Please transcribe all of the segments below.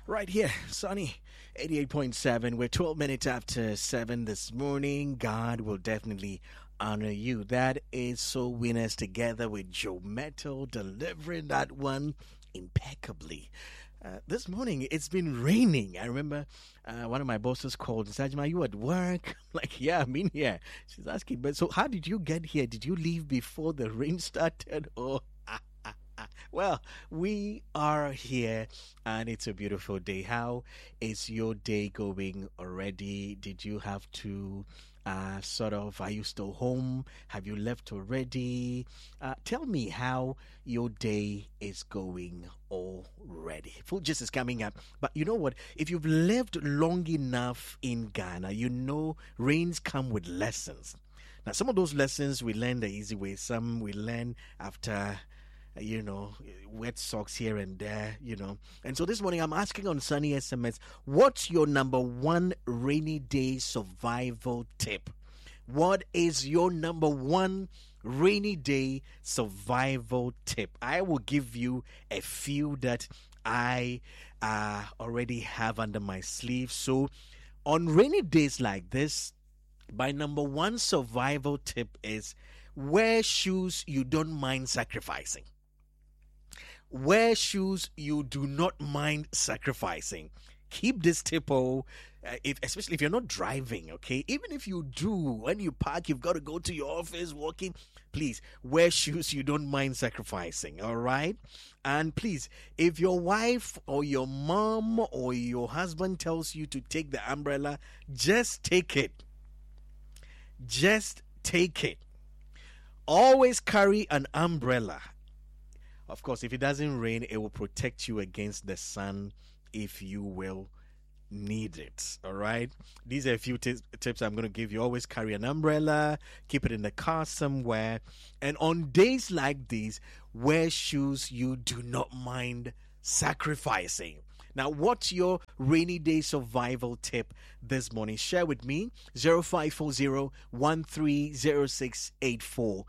Right here, sunny 88.7. We're 12 minutes after 7 this morning. God will definitely honor you. That is Soul Winners together with Joe Metal delivering that one impeccably. This morning it's been raining. I remember one of my bosses called and said, "Are you at work?" I'm like, "Yeah, I'm in here." She's asking, "But so how did you get here? Did you leave before the rain started?" Or well, we are here and it's a beautiful day. How is your day going already? Did you have to are you still home? Have you left already? Tell me how your day is going already. Full gist is coming up. But you know what? If you've lived long enough in Ghana, you know rains come with lessons. Now, some of those lessons we learn the easy way, some we learn after wet socks here and there, And so this morning I'm asking on Sunny SMS, what's your number one rainy day survival tip? What is your number one rainy day survival tip? I will give you a few that I already have under my sleeve. So on rainy days like this, my number one survival tip is wear shoes you don't mind sacrificing. Wear shoes you do not mind sacrificing. Keep this tip, especially if you're not driving, okay? Even if you do, when you park, you've got to go to your office walking. Please, wear shoes you don't mind sacrificing, all right? And please, if your wife or your mom or your husband tells you to take the umbrella, just take it. Just take it. Always carry an umbrella. Of course, if it doesn't rain, it will protect you against the sun if you will need it. All right? These are a few tips I'm going to give you. Always carry an umbrella, keep it in the car somewhere. And on days like these, wear shoes you do not mind sacrificing. Now, what's your rainy day survival tip this morning? Share with me 0540-130684.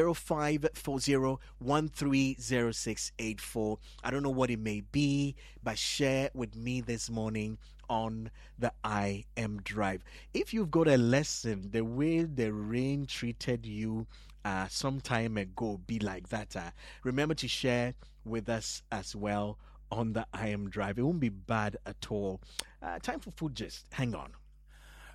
0540-130684. I don't know what it may be, but share with me this morning on the I Am Drive. If you've got a lesson, the way the rain treated you some time ago, be like that. Remember to share with us as well on the I Am Drive. It won't be bad at all. Time for food gist. Hang on.